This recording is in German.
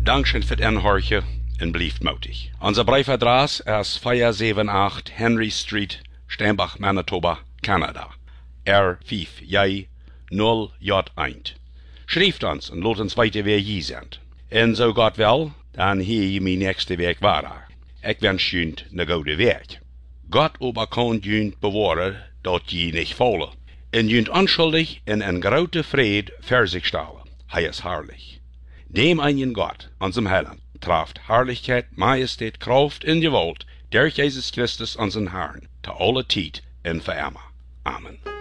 Dankschön für den Horche en blieft mutig. Unser Briefadress ist 478 Henry Street, Steinbach, Manitoba, Canada. R5J0J1. Schrijft ons en laat ons weten wie je bent. En zo God wel, dan hier je mijn nächste week waar. Ik wens je een goede week. God aber kan je bewaren dat je niet vallen. En je onschuldig in een grote vrede voor zich stellen. Hij is herrlich. Dem einen Gott, unserem Heiland, traft Herrlichkeit, Majestät, Kraft und Gewalt, durch Jesus Christus, unseren Herrn, zu aller Zeit und für immer. Amen.